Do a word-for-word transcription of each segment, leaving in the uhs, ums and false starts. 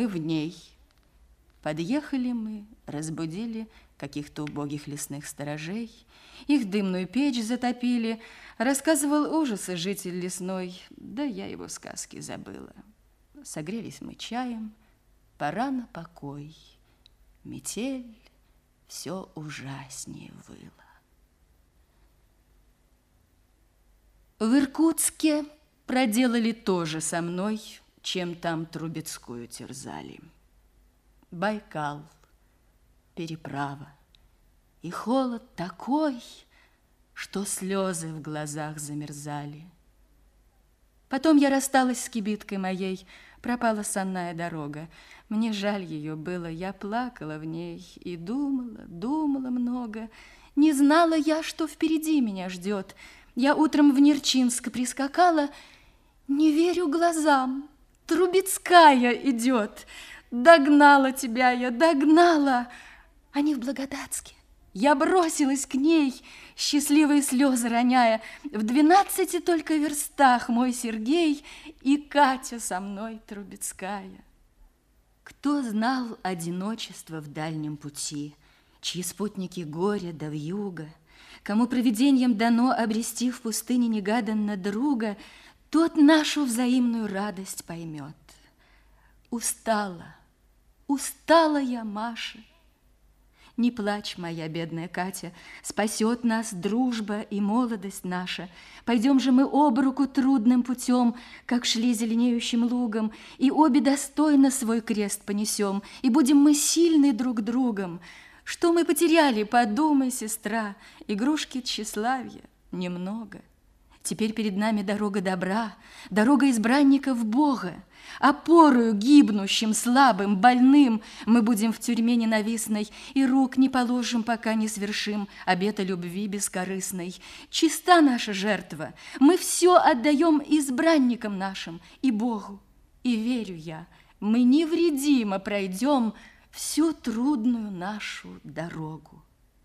мы в ней. Подъехали мы, разбудили каких-то убогих лесных сторожей, их дымную печь затопили, рассказывал ужасы житель лесной, да я его сказки забыла. Согрелись мы чаем, пора на покой, метель все ужаснее выла. В Иркутске проделали то же со мной, чем там Трубецкую терзали. Байкал, переправа, и холод такой, что слезы в глазах замерзали. Потом я рассталась с кибиткой моей, пропала санная дорога. Мне жаль ее было, я плакала в ней и думала, думала много. Не знала я, что впереди меня ждет. Я утром в Нерчинск прискакала, не верю глазам, Трубецкая идет. Догнала тебя я, догнала. Они в Благодатске. Я бросилась к ней, счастливые слезы роняя. В двенадцати только верстах мой Сергей и Катя со мной Трубецкая. Кто знал одиночество в дальнем пути, чьи спутники горя да вьюга, кому провиденьем дано обрести в пустыне негаданно друга, тот нашу взаимную радость поймет. Устала, устала я, Маша. Не плачь, моя бедная Катя, спасет нас дружба и молодость наша. Пойдем же мы об руку трудным путем, как шли зеленеющим лугом, и обе достойно свой крест понесем, и будем мы сильны друг другом. Что мы потеряли, подумай, сестра, игрушки тщеславья немного. Теперь перед нами дорога добра, дорога избранников Бога. Опорою гибнущим, слабым, больным мы будем в тюрьме ненавистной, и рук не положим, пока не свершим обета любви бескорыстной. Чиста наша жертва, мы все отдаем избранникам нашим и Богу. И верю я, мы невредимо пройдем всю трудную нашу дорогу.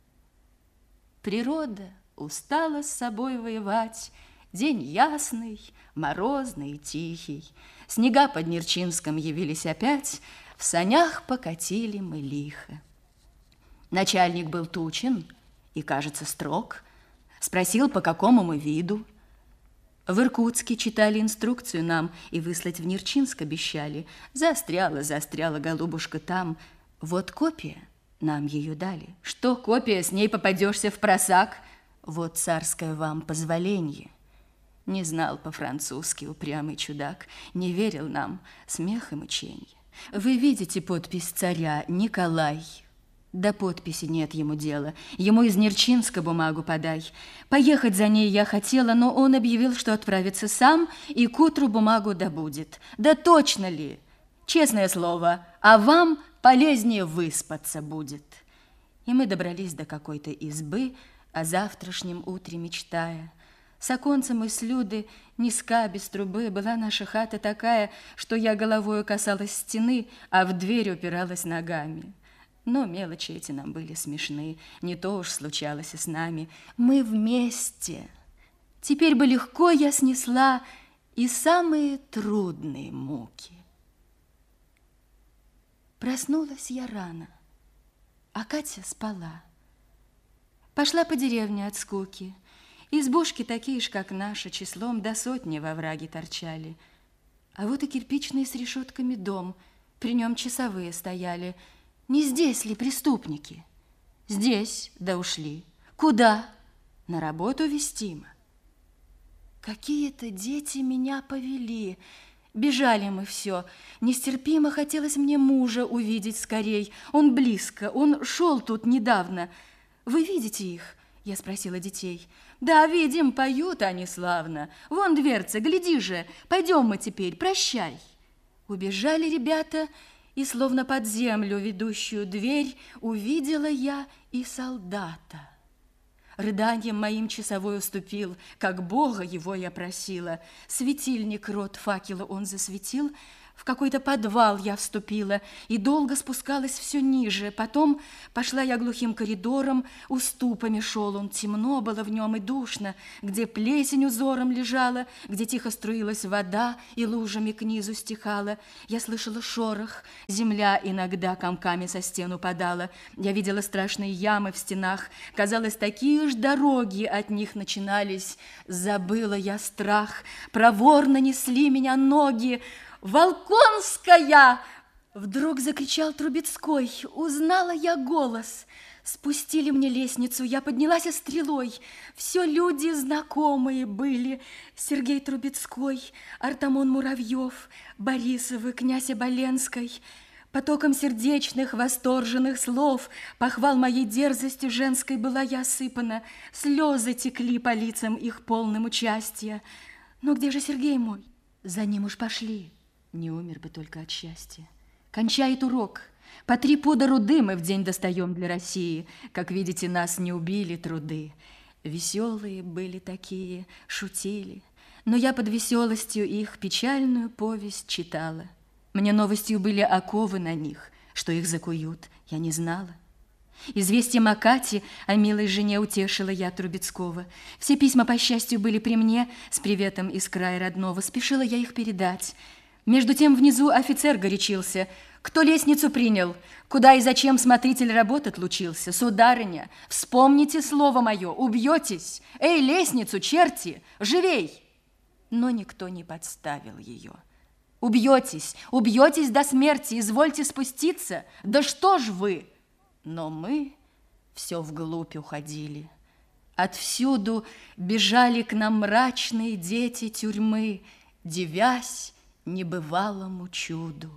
Природа устала с собой воевать. День ясный, морозный и тихий. Снега под Нерчинском явились опять, в санях покатили мы лихо. Начальник был тучен и, кажется, строг, спросил, по какому мы виду. В Иркутске читали инструкцию нам и выслать в Нерчинск обещали. Застряла, застряла голубушка там. Вот копия, нам ее дали. Что копия, с ней попадешься в просак? Вот царское вам позволение. Не знал по-французски упрямый чудак, не верил нам, смех и мученье. Вы видите подпись царя Николай? Да подписи нет ему дела, ему из Нерчинска бумагу подай. Поехать за ней я хотела, но он объявил, что отправится сам и к утру бумагу добудет. Да точно ли? Честное слово, а вам полезнее выспаться будет. И мы добрались до какой-то избы, о завтрашнем утре мечтая. С оконцем и слюды, низка, без трубы, была наша хата такая, что я головою касалась стены, а в дверь упиралась ногами. Но мелочи эти нам были смешны, не то уж случалось и с нами. Мы вместе. Теперь бы легко я снесла и самые трудные муки. Проснулась я рано, а Катя спала. Пошла по деревне от скуки. Избушки такие ж, как наша, числом до сотни во враге торчали. А вот и кирпичный с решетками дом, при нем часовые стояли. Не здесь ли преступники? Здесь, да ушли. Куда? На работу вестимо. Какие-то дети меня повели. Бежали мы все. Нестерпимо хотелось мне мужа увидеть скорей. Он близко, он шел тут недавно. Вы видите их? Я спросила детей. Да, видим, поют они славно. Вон дверца, гляди же, пойдем мы теперь, прощай. Убежали ребята, и словно под землю ведущую дверь увидела я и солдата. Рыданием моим часовой уступил, как Бога его я просила. Светильник рот факела он засветил, В какой-то подвал я вступила и долго спускалась все ниже. Потом пошла я глухим коридором, уступами шел он. Темно было в нем и душно, где плесень узором лежала, где тихо струилась вода и лужами к низу стекала. Я слышала шорох, земля иногда комками со стен упадала. Я видела страшные ямы в стенах, казалось, такие ж дороги от них начинались. Забыла я страх, проворно несли меня ноги. «Волконская!» Вдруг закричал Трубецкой. Узнала я голос. Спустили мне лестницу, я поднялась стрелой. Все люди знакомые были. Сергей Трубецкой, Артамон Муравьев, Борисовы, князь Оболенской. Потоком сердечных, восторженных слов, похвал моей дерзостью женской была я осыпана. Слезы текли по лицам их полным участия. Но где же Сергей мой? За ним уж пошли. Не умер бы только от счастья. Кончает урок. По три пуда руды мы в день достаем для России. Как видите, нас не убили труды. Веселые были такие, шутили. Но я под веселостью их печальную повесть читала. Мне новостью были оковы на них, что их закуют, я не знала. Известием о Кате, о милой жене утешила я Трубецкого. Все письма, по счастью, были при мне, с приветом из края родного. Спешила я их передать. Между тем внизу офицер горячился. Кто лестницу принял? Куда и зачем смотритель работать лучился? Сударыня, вспомните слово мое, убьетесь. Эй, лестницу, черти, живей! Но никто не подставил ее. Убьетесь, убьетесь до смерти, извольте спуститься. Да что ж вы? Но мы все вглубь уходили. Отвсюду бежали к нам мрачные дети тюрьмы, дивясь небывалому чуду.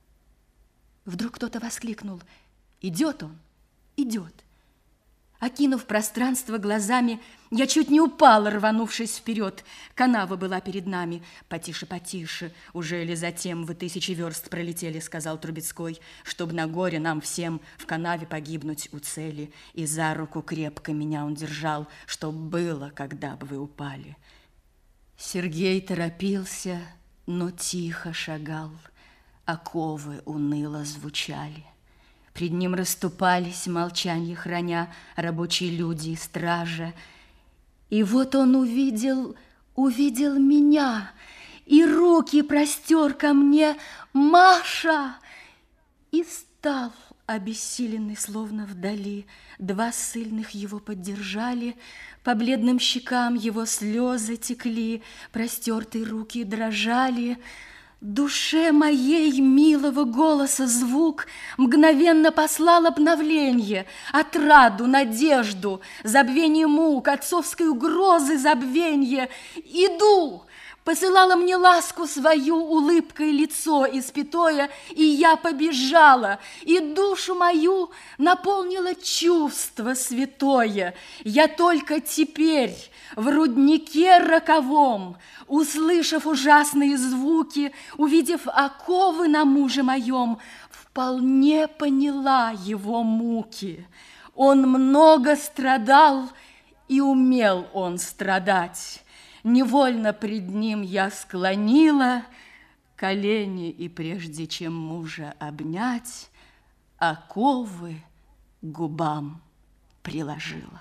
Вдруг кто-то воскликнул: идет он, идет. Окинув пространство глазами, я чуть не упала, рванувшись вперед. Канава была перед нами. Потише, потише, уже ли затем вы тысячи верст пролетели, сказал Трубецкой, чтоб на горе нам всем в канаве погибнуть у цели. И за руку крепко меня он держал, чтоб было, когда бы вы упали. Сергей торопился, но тихо шагал, оковы уныло звучали. Пред ним расступались, молчанье храня, рабочие люди и стража. И вот он увидел, увидел меня, и руки простер ко мне: Маша! И стал обессиленный, словно вдали. Два ссыльных его поддержали, по бледным щекам его слезы текли, простертые руки дрожали. Душе моей милого голоса звук мгновенно послал обновление, отраду, надежду, забвение мук, отцовской угрозы забвенье. Иду! Посылала мне ласку свою улыбкой лицо испятое, и я побежала, и душу мою наполнило чувство святое. Я только теперь в руднике роковом, услышав ужасные звуки, увидев оковы на муже моем, вполне поняла его муки. Он много страдал, и умел он страдать. Невольно пред ним я склонила колени, и прежде чем мужа обнять, оковы губам приложила.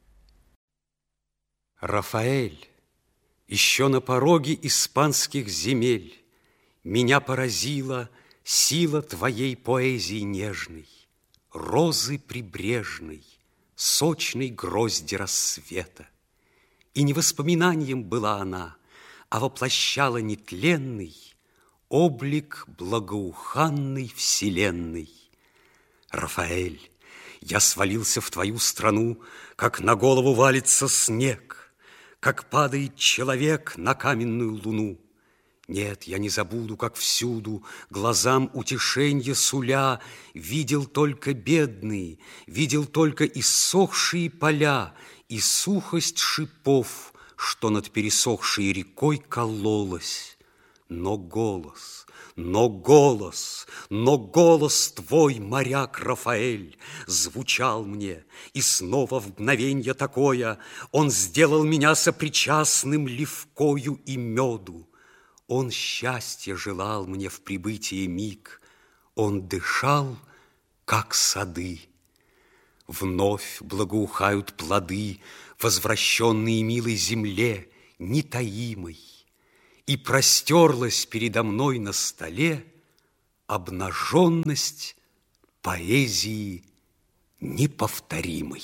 Рафаэль, еще на пороге испанских земель меня поразила сила твоей поэзии нежной, розы прибрежной, сочной грозди рассвета. И не воспоминанием была она, а воплощала нетленный облик благоуханной вселенной. Рафаэль, я свалился в твою страну, как на голову валится снег, как падает человек на каменную луну. Нет, я не забуду, как всюду, глазам утешенья суля, видел только бедные, видел только иссохшие поля и сухость шипов, что над пересохшей рекой кололась. Но голос, но голос, но голос твой, моряк Рафаэль, звучал мне, и снова в мгновенье такое он сделал меня сопричастным ливкою и меду. Он счастья желал мне в прибытии миг, он дышал, как сады. Вновь благоухают плоды, возвращенные милой земле, нетаимой, и простерлась передо мной на столе обнаженность поэзии неповторимой.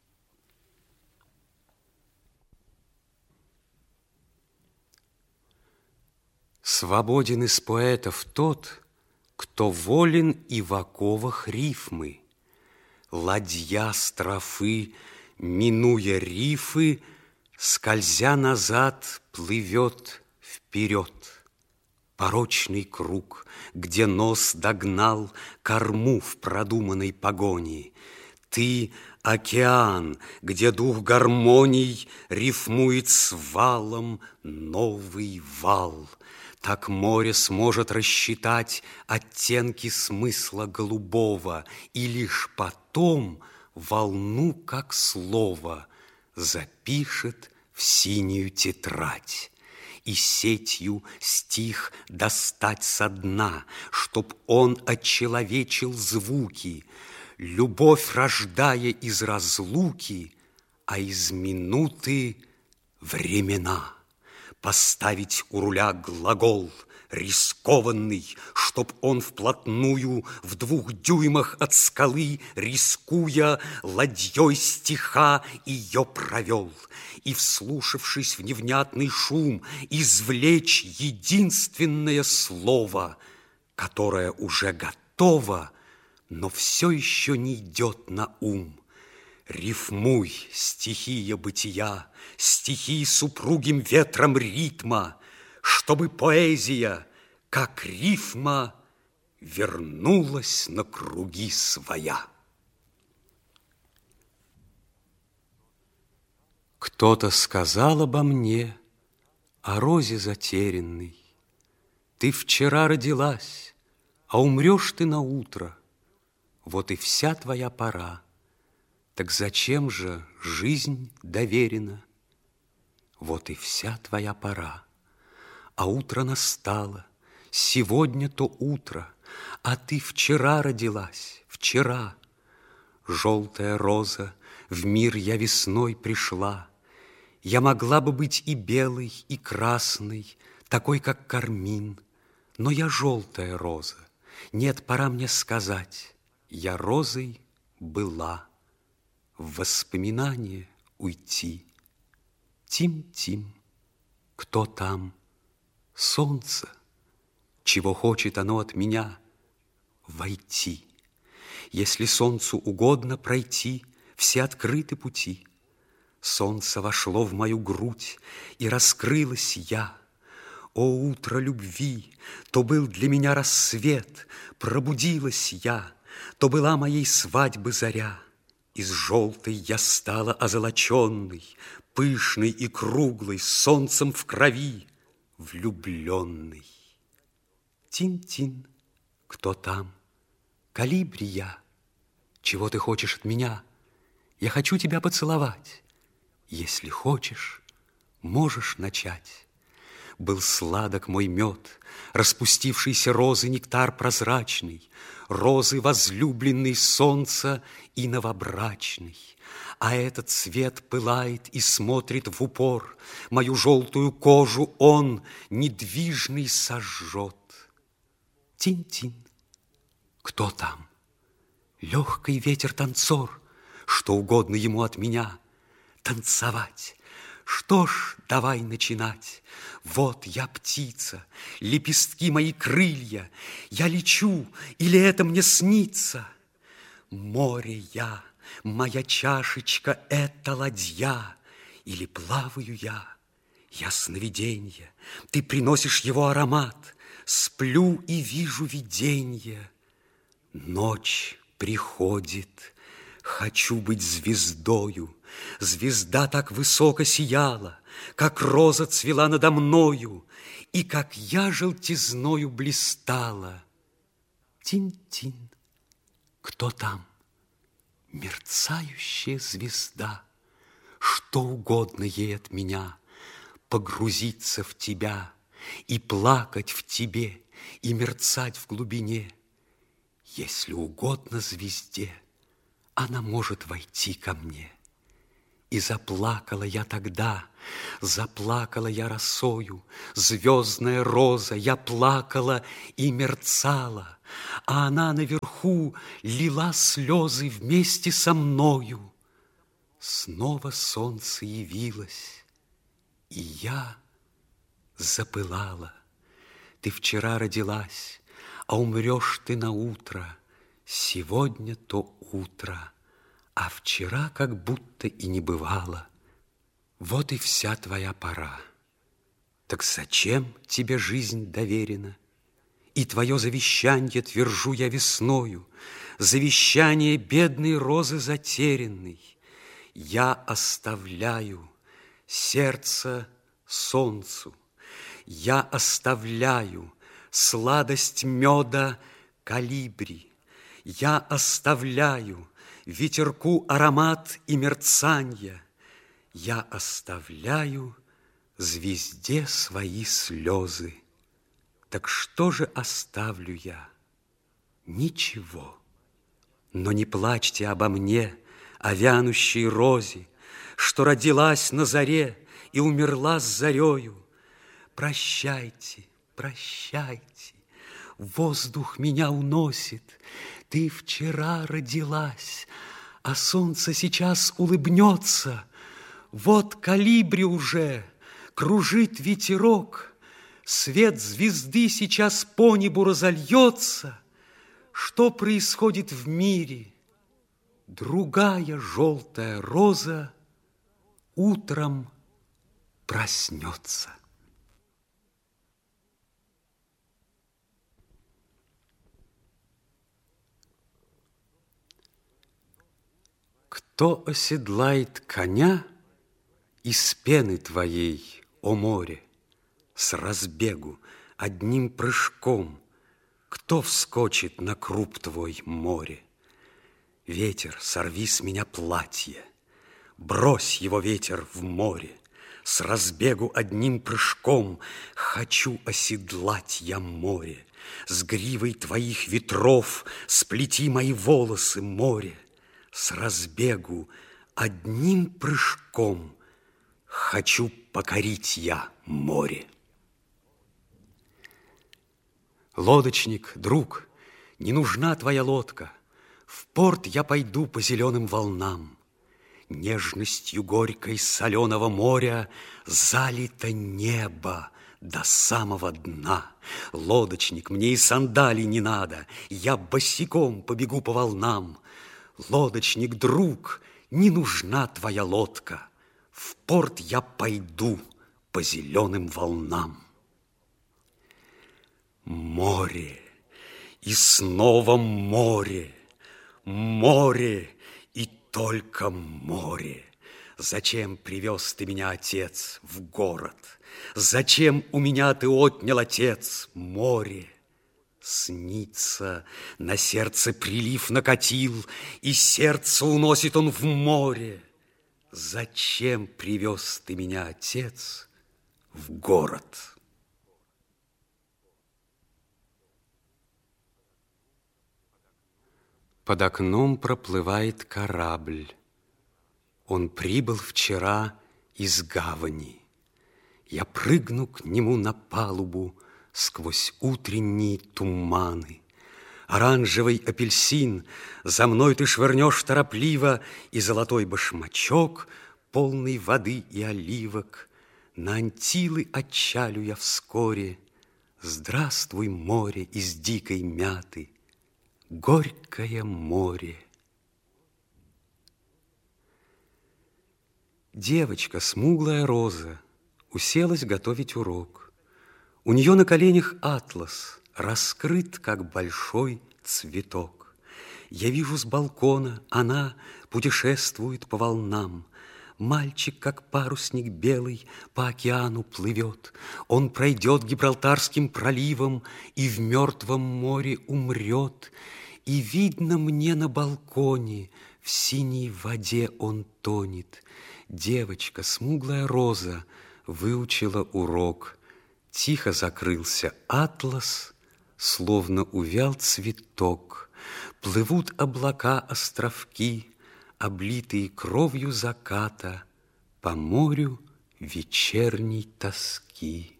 Свободен из поэтов тот, кто волен и в оковах рифмы. Ладья строфы, минуя рифы, скользя назад, плывет вперед. Порочный круг, где нос догнал корму в продуманной погоне. Ты — океан, где дух гармоний рифмует с валом новый вал. Так море сможет рассчитать оттенки смысла голубого, и лишь потом волну, как слово, запишет в синюю тетрадь. И сетью стих достать со дна, чтоб он отчеловечил звуки, любовь рождая из разлуки, а из минуты времена. Поставить у руля глагол рискованный, чтоб он вплотную в двух дюймах от скалы, рискуя, ладьей стиха ее провел, и, вслушавшись в невнятный шум, извлечь единственное слово, которое уже готово, но все еще не идет на ум. Рифмуй, стихия бытия, стихи с упругим ветром ритма, чтобы поэзия, как рифма, вернулась на круги своя. Кто-то сказал обо мне, о розе затерянной: ты вчера родилась, а умрешь ты наутро, вот и вся твоя пора. Так зачем же жизнь доверена? Вот и вся твоя пора. А утро настало, сегодня то утро, а ты вчера родилась, вчера. Желтая роза, в мир я весной пришла. Я могла бы быть и белой, и красной, такой, как кармин, но я желтая роза. Нет, пора мне сказать, я розой была. В воспоминания уйти. Тим-тим, кто там? Солнце. Чего хочет оно от меня? Войти. Если солнцу угодно пройти, все открыты пути. Солнце вошло в мою грудь, и раскрылась я. О, утро любви! То был для меня рассвет, пробудилась я, то была моей свадьбы заря. Из желтой я стала озолоченной, пышной и круглой, с солнцем в крови, влюбленной. Тин-тин, кто там? Калибри я. Чего ты хочешь от меня? Я хочу тебя поцеловать. Если хочешь, можешь начать. Был сладок мой мед, распустившийся розы нектар прозрачный, розы возлюбленной солнца и новобрачный. А этот цвет пылает и смотрит в упор, мою желтую кожу он недвижный сожжет. Тин-тин, кто там? Легкий ветер-танцор, что угодно ему от меня. Танцевать. Что ж, давай начинать. Вот я птица, лепестки мои крылья. Я лечу, или это мне снится? Море я, моя чашечка — это ладья. Или плаваю я, я сновиденье. Ты приносишь его аромат. Сплю и вижу виденье. Ночь приходит, хочу быть звездою. Звезда так высоко сияла, как роза цвела надо мною, и как я желтизною блистала. Тин-тин, кто там? Мерцающая звезда. Что угодно ей от меня, погрузиться в тебя. и плакать в тебе, и мерцать в глубине. Если угодно звезде, она может войти ко мне. И заплакала я тогда, заплакала я росою, звездная роза, я плакала и мерцала, а она наверху лила слезы вместе со мною. Снова солнце явилось, и я запылала. Ты вчера родилась, а умрешь ты наутро. Сегодня то утро, а вчера как будто и не бывало. Вот и вся твоя пора. Так зачем тебе жизнь доверена? И твое завещанье твержу я весною, завещание бедной розы затерянной. Я оставляю сердце солнцу, я оставляю сладость меда колибри, я оставляю ветерку аромат и мерцанье, я оставляю звезде свои слезы. Так что же оставлю я? Ничего. Но не плачьте обо мне, о вянущей розе, что родилась на заре и умерла с зарею. Прощайте, прощайте, воздух меня уносит. Ты вчера родилась, а солнце сейчас улыбнется. Вот колибри уже, кружит ветерок, свет звезды сейчас по небу разольется. Что происходит в мире? Другая желтая роза утром проснется. Кто оседлает коня из пены твоей, о море, с разбегу, одним прыжком, кто вскочит на круп твой, море? Ветер, сорви с меня платье, брось его, ветер, в море. С разбегу одним прыжком хочу оседлать я море. С гривой твоих ветров сплети мои волосы, море. С разбегу одним прыжком хочу покорить я море. Лодочник, друг, не нужна твоя лодка. В порт я пойду по зеленым волнам. Нежностью горькой соленого моря залито небо до самого дна. Лодочник, мне и сандалий не надо, я босиком побегу по волнам. Лодочник, друг, не нужна твоя лодка. В порт я пойду по зеленым волнам. Море, и снова море, море и только море. Зачем привез ты меня, отец, в город? Зачем у меня ты отнял, отец, море? Снится, на сердце прилив накатил, и сердце уносит он в море. Зачем привез ты меня, отец, в город? Под окном проплывает корабль. Он прибыл вчера из гавани. Я прыгну к нему на палубу сквозь утренние туманы. Оранжевый апельсин за мной ты швырнешь торопливо, и золотой башмачок, полный воды и оливок. На Антилы отчалю я вскоре. Здравствуй, море из дикой мяты, горькое море. Девочка, смуглая роза, уселась готовить урок. У нее на коленях атлас, раскрыт, как большой цветок. Я вижу с балкона, она путешествует по волнам. Мальчик, как парусник белый, по океану плывет. Он пройдет Гибралтарским проливом и в мертвом море умрет. И видно мне на балконе, в синей воде он тонет. Девочка, смуглая роза, выучила урок. Тихо закрылся атлас, словно увял цветок. Плывут облака островки, облитые кровью заката, по морю вечерней тоски.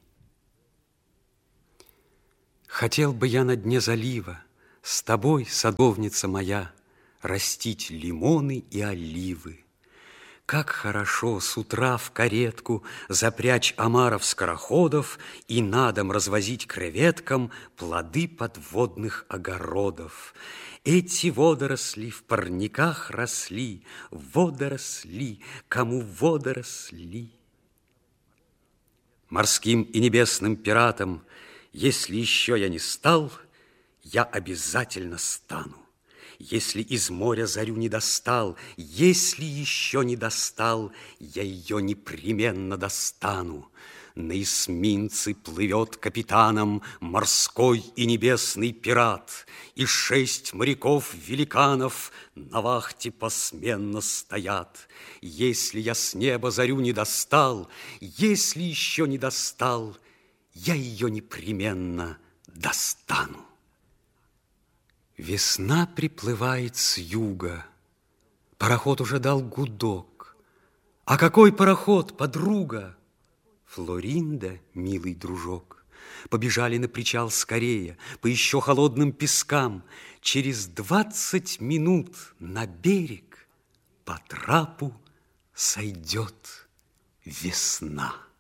Хотел бы я на дне залива с тобой, садовница моя, растить лимоны и оливы. Как хорошо с утра в каретку запрячь омаров-скороходов и на дом развозить креветкам плоды подводных огородов. Эти водоросли в парниках росли, водоросли, кому водоросли. Морским и небесным пиратом, если еще я не стал, я обязательно стану. Если из моря зарю не достал, если еще не достал, я ее непременно достану. На эсминце плывет капитаном морской и небесный пират, и шесть моряков-великанов на вахте посменно стоят. Если я с неба зарю не достал, если еще не достал, я ее непременно достану. Весна приплывает с юга, пароход уже дал гудок. А какой пароход, подруга? Флоринда, милый дружок. Побежали на причал скорее, по еще холодным пескам. Через двадцать минут на берег по трапу сойдет весна.